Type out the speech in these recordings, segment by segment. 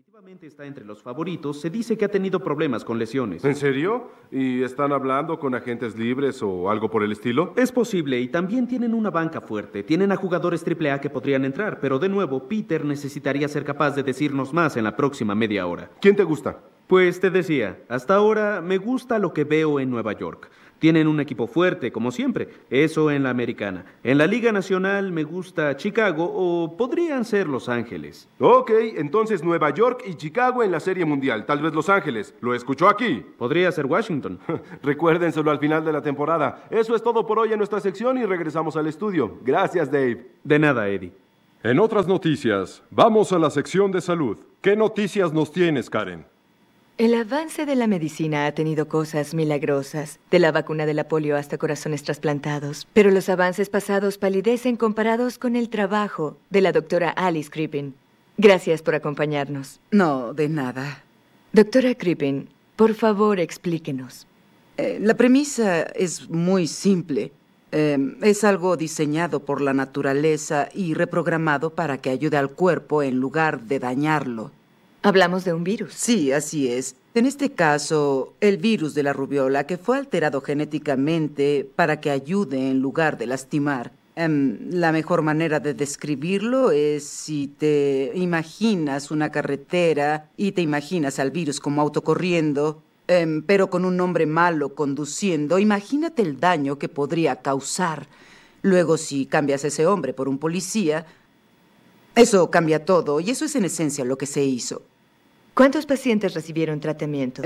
Definitivamente está entre los favoritos. Se dice que ha tenido problemas con lesiones. ¿En serio? ¿Y están hablando con agentes libres o algo por el estilo? Es posible, y también tienen una banca fuerte. Tienen a jugadores AAA que podrían entrar, pero de nuevo, Peter necesitaría ser capaz de decirnos más en la próxima media hora. ¿Quién te gusta? Pues te decía, hasta ahora me gusta lo que veo en Nueva York. Tienen un equipo fuerte, como siempre, eso en la americana. En la Liga Nacional me gusta Chicago o podrían ser Los Ángeles. Ok, entonces Nueva York y Chicago en la Serie Mundial. Tal vez Los Ángeles. Lo escuchó aquí. Podría ser Washington. Recuérdenselo al final de la temporada. Eso es todo por hoy en nuestra sección y regresamos al estudio. Gracias, Dave. De nada, Eddie. En otras noticias, vamos a la sección de salud. ¿Qué noticias nos tienes, Karen? El avance de la medicina ha tenido cosas milagrosas, de la vacuna de la polio hasta corazones trasplantados. Pero los avances pasados palidecen comparados con el trabajo de la doctora Alice Crippen. Gracias por acompañarnos. No, de nada. Doctora Crippen, por favor, explíquenos. La premisa es muy simple. Es algo diseñado por la naturaleza y reprogramado para que ayude al cuerpo en lugar de dañarlo. ¿Hablamos de un virus? Sí, así es. En este caso, el virus de la rubiola, que fue alterado genéticamente para que ayude en lugar de lastimar. La mejor manera de describirlo es si te imaginas una carretera y te imaginas al virus como auto corriendo, pero con un hombre malo conduciendo. Imagínate el daño que podría causar. Luego, si cambias a ese hombre por un policía, eso cambia todo, y eso es en esencia lo que se hizo. ¿Cuántos pacientes recibieron tratamiento?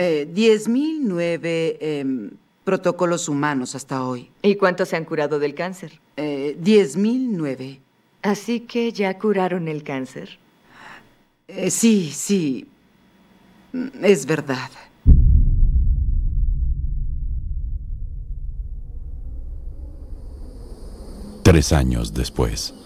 10.009 protocolos humanos hasta hoy. ¿Y cuántos se han curado del cáncer? 10.009. Así que ya curaron el cáncer. Sí, es verdad. Tres años después.